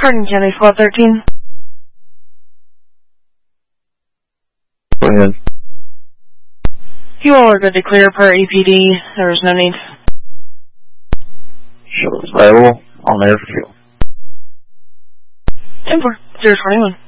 Hardin County Squad 13. Go ahead. You all are good to clear per APD. There is no need. Shows available on air for fuel. 10-4, 021.